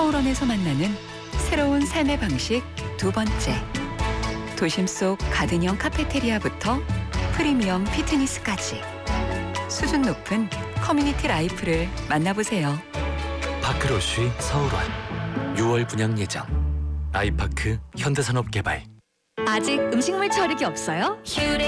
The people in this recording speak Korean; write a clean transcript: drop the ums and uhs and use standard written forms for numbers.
서울원에서 만나는 새로운 삶의 방식 두 번째. 도심 속 가든형 카페테리아부터 프리미엄 피트니스까지 수준 높은 커뮤니티 라이프를 만나보세요. 파크로쉬 서울원 6월 분양 예정. 아이파크 현대산업개발. 아직 음식물 처리기 없어요?